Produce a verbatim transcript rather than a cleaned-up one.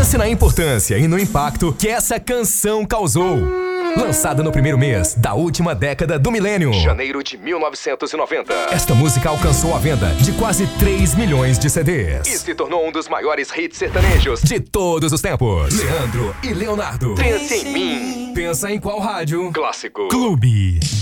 Pense na importância e no impacto que essa canção causou. Lançada no primeiro mês da última década do milênio, janeiro de mil novecentos e noventa, esta música alcançou a venda de quase três milhões de C Ds e se tornou um dos maiores hits sertanejos de todos os tempos. Leandro e Leonardo. Pense em mim. Pensa em qual rádio? Clássico. Clube.